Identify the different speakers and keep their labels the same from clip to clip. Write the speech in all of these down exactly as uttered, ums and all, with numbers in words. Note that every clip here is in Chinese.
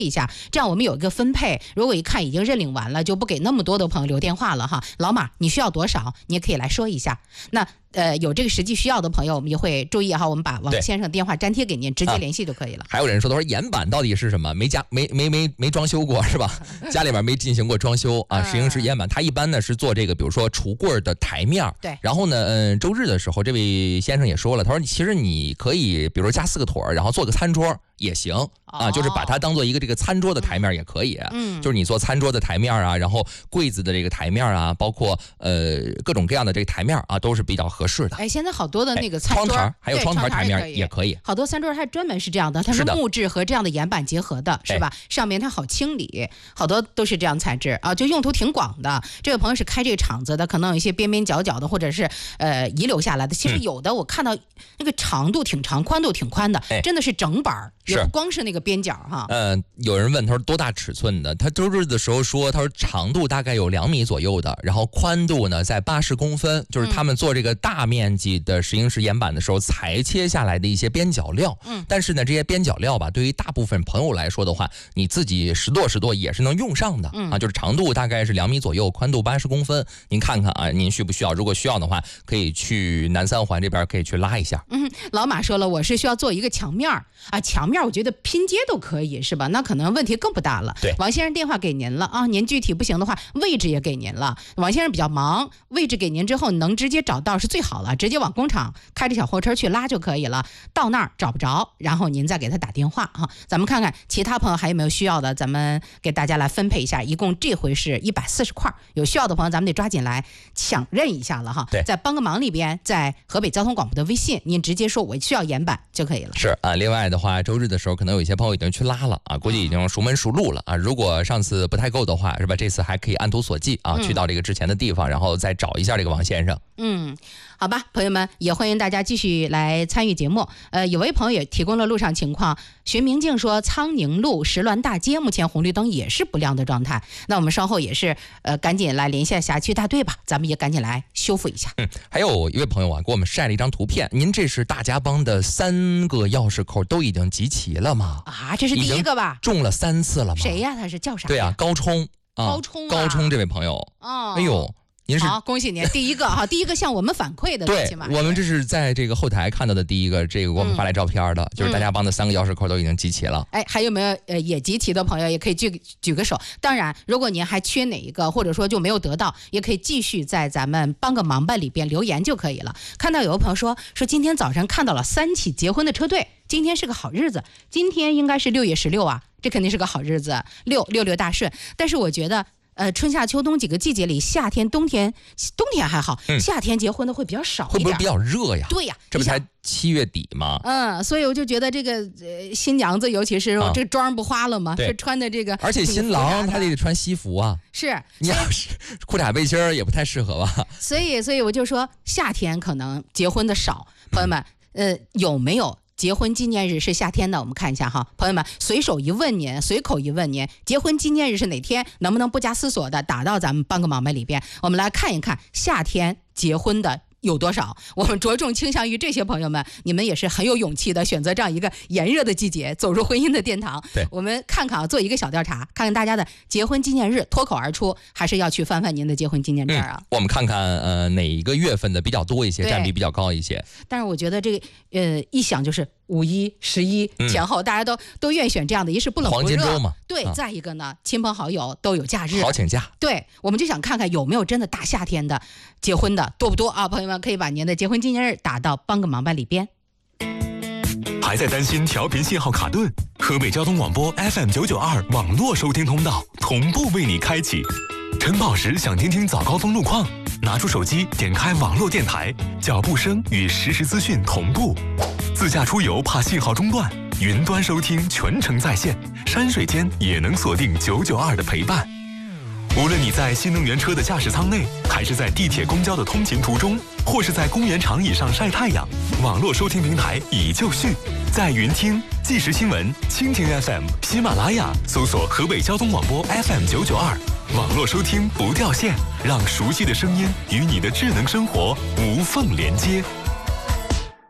Speaker 1: 一下，这样我们有一个分配。如果一看已经认领完了，就不给那么多的朋友留电话了哈。老马，你需要多少？你也可以来说一下。那呃，有这个实际需要的朋友，我们也会注意哈。我们把王先生电话粘贴给您，直接联系就可以了。
Speaker 2: 啊、还有人说，他说岩板到底是什么？没加没没没没装修过是吧？家里面没进行过装修啊。石英石岩板，它一般呢是做这个，比如说橱柜的台面。
Speaker 1: 对。
Speaker 2: 然后呢，嗯，周日的时候，这位先生也说了，他说其实你可以，比如说加四个腿儿，然后做个餐桌也行啊，就是把它当做一个这个餐桌的台面也可以。嗯。就是你做餐桌的台面啊，然后柜子的这个台面啊，包括呃各种各样的这个台面啊，都是比较合适的。
Speaker 1: 哎，现在好多的那个餐桌，
Speaker 2: 窗台还有窗台台面也可以，
Speaker 1: 好多餐桌还专门是这样的，它是木质和这样的岩板结合的，是吧？上面它好清理，好多都是这样材质啊，就用途挺广的。这位朋友是开这个厂子的，可能有一些边边角角的，或者是呃遗留下来的。其实有的我看到那个长度挺长，宽度挺宽的，真的是整板，也不光是那个边角哈。
Speaker 2: 嗯、呃，有人问他说多大尺寸的？他周日的时候说，他说长度大概有两米左右的，然后宽度呢在八十公分，就是他们做这个大面积的石英石岩板的时候裁切下来的一些边角料。嗯，但是呢，这些边角料吧，对于大部分朋友来说的话，你自己拾掇拾掇也是能用上的。嗯啊，就是长度大概是两米左右，宽度八十公分。您看看啊，您需不需要？如果需要的话，可以去南三环这边可以去拉一下。
Speaker 1: 嗯，老马说了，我是需要做一个墙面啊，墙面我觉得拼接都可以是吧？那可能问题更不大了。
Speaker 2: 对，
Speaker 1: 王先生电话给您了啊，您具体不行的话，位置也给您了。王先生比较忙，位置给您之后能直接找到是最好了，直接往工厂开着小货车去拉就可以了。到那儿找不着，然后您再给他打电话哈。咱们看看其他朋友还有没有需要的，咱们给大家来分配一下。一共这回是一百四十块，有需要的朋友咱们得抓紧来抢认一下了哈。
Speaker 2: 对，
Speaker 1: 在帮个忙里边，在河北交通广播的微信，您直接说我需要岩板就可以了。
Speaker 2: 是啊，另外的话，周日的时候可能有一些朋友已经去拉了啊，估计已经熟门熟路了啊。如果上次不太够的话，是吧？这次还可以按图索骥啊，去到这个之前的地方，然后再找一下这个王先生。
Speaker 1: 嗯，好吧，朋友们也欢迎大家继续来参与节目。呃，有位朋友也提供了路上情况，徐明静说苍宁路石峦大街目前红绿灯也是不亮的状态。那我们稍后也是呃赶紧来连线辖区大队吧，咱们也赶紧来修复一下。
Speaker 2: 嗯，还有一位朋友啊，给我们晒了一张图片，您这是大家帮的三个钥匙扣都已经集齐了吗？
Speaker 1: 啊，这是第一个吧？
Speaker 2: 中了三次了吗？
Speaker 1: 谁呀？他是叫啥？
Speaker 2: 对啊，高冲啊，
Speaker 1: 高冲、啊，
Speaker 2: 高冲这位朋友。
Speaker 1: 哦，
Speaker 2: 哎呦。您是
Speaker 1: 好，恭喜您，第一个哈，第一个向我们反馈的，
Speaker 2: 对，我们这是在这个后台看到的第一个，这个给我们发来照片的，嗯、就是大家帮的三个钥匙扣都已经集齐了。
Speaker 1: 哎，还有没有呃也集齐的朋友，也可以举举个手。当然，如果您还缺哪一个，或者说就没有得到，也可以继续在咱们帮个忙吧里边留言就可以了。看到有个朋友说说今天早上看到了三起结婚的车队，今天是个好日子，今天应该是六月十六啊，这肯定是个好日子，六六六大顺。但是我觉得。呃，春夏秋冬几个季节里，夏天、冬天，冬天还好，嗯、夏天结婚的会比较少一点，
Speaker 2: 会不会比较热呀？
Speaker 1: 对呀，
Speaker 2: 这不才七月底吗？
Speaker 1: 嗯，所以我就觉得这个呃新娘子，尤其是、啊、这个妆不花了吗？是穿的这个，
Speaker 2: 而且新郎他得穿西服啊。
Speaker 1: 是，
Speaker 2: 你要是裤衩背心儿也不太适合吧？
Speaker 1: 所以，所以我就说夏天可能结婚的少，朋友们，呃，有没有？结婚纪念日是夏天的，我们看一下哈，朋友们随手一问您，随口一问您，结婚纪念日是哪天？能不能不加思索的打到咱们帮个忙呗里边？我们来看一看夏天结婚的有多少？我们着重倾向于这些朋友们，你们也是很有勇气的，选择这样一个炎热的季节走入婚姻的殿堂。
Speaker 2: 对，
Speaker 1: 我们看看啊，做一个小调查，看看大家的结婚纪念日脱口而出，还是要去翻翻您的结婚纪念证啊、
Speaker 2: 嗯？我们看看呃哪一个月份的比较多一些，占比比较高一些。
Speaker 1: 但是我觉得这个呃一想就是五一、十一前后，嗯、大家都都愿意选这样的，一是不冷不热，
Speaker 2: 黄金周嘛。
Speaker 1: 对，
Speaker 2: 啊、
Speaker 1: 再一个呢，亲朋好友都有假日，
Speaker 2: 好请假。
Speaker 1: 对，我们就想看看有没有真的大夏天的结婚的多不多啊？朋友们可以把您的结婚纪念日打到帮个忙吧里边。
Speaker 3: 还在担心调频信号卡顿？河北交通广播 F M 九九二网络收听通道同步为你开启。晨跑时想听听早高峰路况，拿出手机点开网络电台，脚步声与实时资讯同步。自驾出游怕信号中断，云端收听全程在线，山水间也能锁定九九二的陪伴。无论你在新能源车的驾驶舱内，还是在地铁公交的通勤途中，或是在公园长椅上晒太阳，网络收听平台已就绪，在云听、即时新闻、蜻蜓 F M、喜马拉雅搜索河北交通广播 F M 九九二，网络收听不掉线，让熟悉的声音与你的智能生活无缝连接。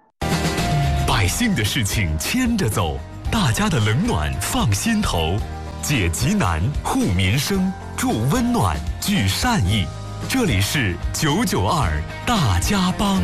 Speaker 3: 百姓的事情牵着走，大家的冷暖放心头。 解急难，护民生，助温暖，聚善意。这里是九九二大家帮。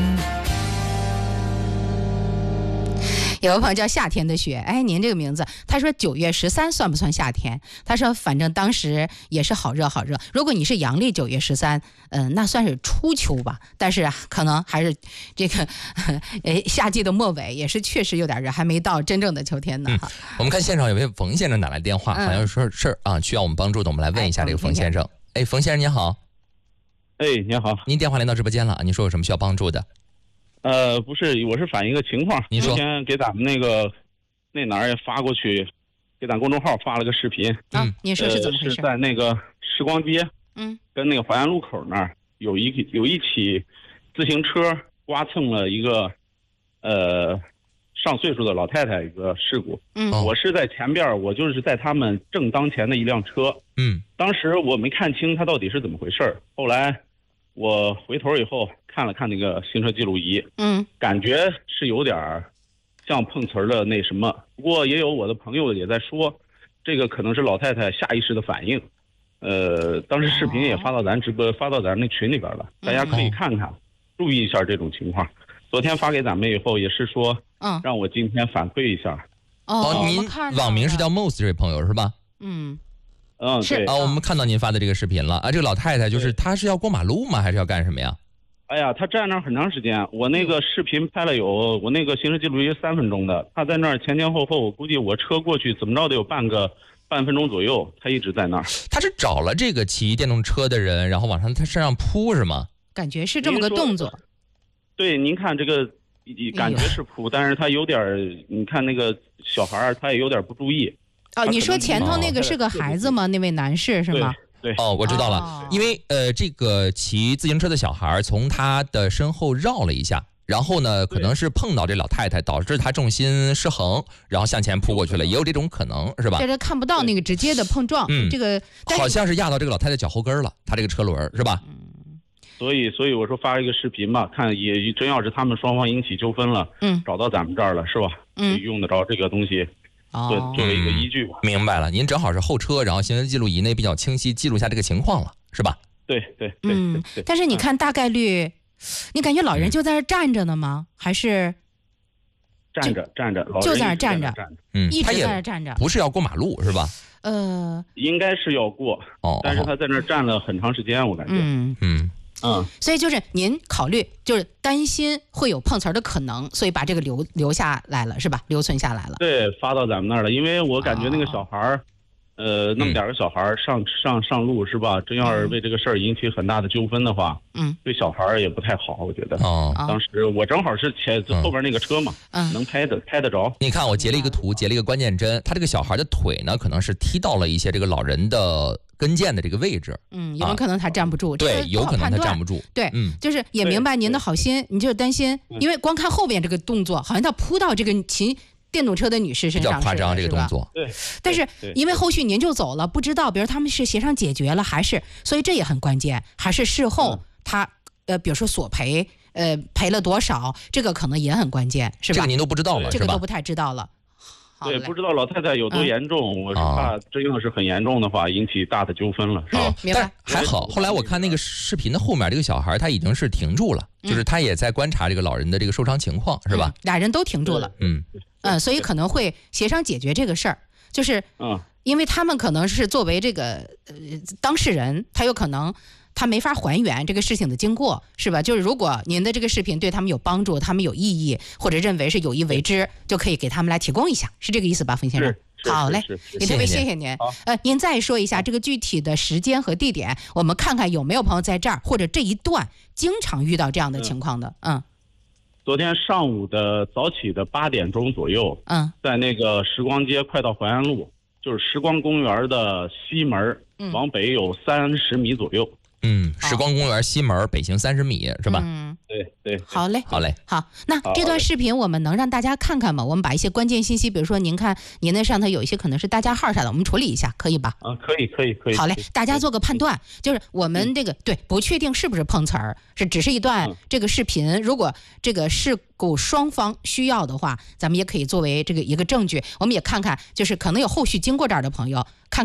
Speaker 1: 有个朋友叫夏天的雪，哎，您这个名字，他说九月十三算不算夏天？他说反正当时也是好热好热。如果你是阳历九月十三，嗯，那算是初秋吧，但是可能还是这个呃夏季的末尾，也是确实有点热，还没到真正的秋天呢。
Speaker 2: 嗯、我们看现场有位冯先生打来电话，
Speaker 1: 嗯、
Speaker 2: 好像有说事儿啊，需要我们帮助的，我们来问一下这个冯先生。哎，冯先生您好。
Speaker 4: 哎，您好，
Speaker 2: 您电话连到直播间了，您说有什么需要帮助的？
Speaker 4: 呃，不是，我是反映一个情况。
Speaker 2: 您说，
Speaker 4: 昨天给咱们那个那哪儿也发过去，给咱公众号发了个视频。
Speaker 1: 啊，您说是怎么回事？
Speaker 4: 呃、是在那个时光街，
Speaker 1: 嗯，
Speaker 4: 跟那个淮安路口那儿有一有一起自行车刮蹭了一个呃上岁数的老太太一个事故。
Speaker 1: 嗯，
Speaker 4: 我是在前边，我就是在他们正当前的一辆车。
Speaker 2: 嗯，
Speaker 4: 当时我没看清他到底是怎么回事，后来我回头以后看了看那个行车记录仪，
Speaker 1: 嗯，
Speaker 4: 感觉是有点像碰瓷儿的那什么。不过也有我的朋友也在说，这个可能是老太太下意识的反应。呃，当时视频也发到咱直播，发到咱那群里边了，大家可以看看，注意一下这种情况。昨天发给咱们以后，也是说，
Speaker 1: 嗯，
Speaker 4: 让我今天反馈一下。
Speaker 1: 哦，
Speaker 2: 您网名是叫 Mose 这位朋友是吧？
Speaker 1: 嗯。
Speaker 4: 嗯，
Speaker 1: 是
Speaker 2: 啊，我们看到您发的这个视频了啊。这个老太太就是她是要过马路吗？还是要干什么呀？
Speaker 4: 哎呀，她站那儿很长时间，我那个视频拍了有，我那个行车记录仪三分钟的，她在那儿前前后后，我估计我车过去怎么着得有半个半分钟左右，她一直在那儿。
Speaker 2: 她是找了这个骑电动车的人，然后往上她身上扑是吗？
Speaker 1: 感觉是这么个动作。
Speaker 4: 对，您看这个感觉是扑，但是她有点，你看那个小孩他也有点不注意。
Speaker 1: 哦，你说前头那个是个孩子吗？那位男士是吗？
Speaker 4: 对。
Speaker 2: 哦，我知道了，
Speaker 1: 哦、
Speaker 2: 因为呃，这个骑自行车的小孩从他的身后绕了一下，然后呢，可能是碰到这老太太，导致他重心失衡，然后向前扑过去了，也有这种可能，是吧？
Speaker 1: 这是看不到那个直接的碰撞，
Speaker 2: 嗯，
Speaker 1: 这个
Speaker 2: 好像是压到这个老太太脚后跟了，他这个车轮是吧？
Speaker 4: 嗯，所以所以我说发一个视频吧，看也真要是他们双方引起纠纷了，
Speaker 1: 嗯，
Speaker 4: 找到咱们这儿了，是吧？
Speaker 1: 嗯，
Speaker 4: 用得着这个东西。对，作为一个依据吧、
Speaker 2: 嗯。明白了，您正好是后车，然后行车记录仪内比较清晰，记录下这个情况了，是吧？
Speaker 4: 对对对。
Speaker 1: 嗯，但是你看大概率，嗯、你感觉老人就在那站着呢吗？还是
Speaker 4: 站着站着，
Speaker 1: 就在那站着，
Speaker 2: 嗯，
Speaker 1: 一直在那站着，
Speaker 2: 不是要过马路是吧？
Speaker 1: 呃，
Speaker 4: 应该是要过，
Speaker 2: 哦，
Speaker 4: 但是他在那站了很长时间，我感觉。
Speaker 1: 嗯
Speaker 2: 嗯。
Speaker 4: 嗯，
Speaker 1: 所以就是您考虑，就是担心会有碰瓷儿的可能，所以把这个留留下来了，是吧？留存下来了。
Speaker 4: 对，发到咱们那儿了，因为我感觉那个小孩儿，哦、呃，那么点个小孩儿上上上路是吧？真要是为这个事儿引起很大的纠纷的话，
Speaker 1: 嗯，
Speaker 4: 对小孩儿也不太好，我觉得。
Speaker 2: 哦，
Speaker 4: 当时我正好是前后边那个车嘛，
Speaker 1: 嗯，
Speaker 4: 能拍的拍得着。
Speaker 2: 你看，我截了一个图，截了一个关键帧，他这个小孩的腿呢，可能是踢到了一些这个老人的跟腱的这个位置，
Speaker 1: 嗯，有可能他站不住，
Speaker 2: 啊、对，有可能他站不住，
Speaker 1: 对，
Speaker 2: 嗯，
Speaker 1: 就是也明白您的好心，你就是担心，因为光看后边这个动作，好像他扑到这个骑电动车的女士身上，
Speaker 2: 比较夸张这个动作，
Speaker 4: 对，
Speaker 1: 但是因为后续您就走了，不知道，比如他们是协商解决了，还是，所以这也很关键，还是事后他、嗯、呃，比如说索赔，呃，赔了多少，这个可能也很关键，是吧？
Speaker 2: 这个您都不知道了，
Speaker 1: 这个都不太知道了。
Speaker 4: 对，不知道老太太有多严重，嗯、我是怕真要是很严重的话，引起大的纠纷了，是吧？
Speaker 1: 嗯、明白。
Speaker 2: 还好，后来我看那个视频的后面，这个小孩他已经是停住了，嗯、就是他也在观察这个老人的这个受伤情况，是吧？
Speaker 1: 嗯、俩人都停住了，
Speaker 2: 嗯
Speaker 1: 嗯，所以可能会协商解决这个事儿，就是
Speaker 4: 嗯，
Speaker 1: 因为他们可能是作为这个呃当事人，他有可能。他没法还原这个事情的经过，是吧？就是如果您的这个视频对他们有帮助，他们有意义，或者认为是有意为之，就可以给他们来提供一下，是这个意思吧，冯先生？好嘞，也特别谢谢您。呃，您再说一下这个具体的时间和地点，我们看看有没有朋友在这儿或者这一段经常遇到这样的情况的。嗯，
Speaker 4: 昨天上午的早起的八点钟左右，
Speaker 1: 嗯，
Speaker 4: 在那个时光街快到淮安路，就是时光公园的西门，
Speaker 1: 嗯、
Speaker 4: 往北有三十米左右。
Speaker 2: 嗯，时光公园西门北行三十米是吧？
Speaker 1: 嗯，
Speaker 4: 对对。
Speaker 1: 好嘞，
Speaker 2: 好嘞，
Speaker 1: 好。那这段视频我们能让大家看看吗？我们把一些关键信息，比如说您看您那上头有一些可能是大加号啥的，我们处理一下，可以吧？
Speaker 4: 啊，可以可以可以。
Speaker 1: 好嘞，大家做个判断，就是我们这个、嗯、对不确定是不是碰瓷儿，是只是一段这个视频。嗯、如果这个事故双方需要的话，咱们也可以作为这个一个证据，我们也看看，就是可能有后续经过这儿的朋友。看看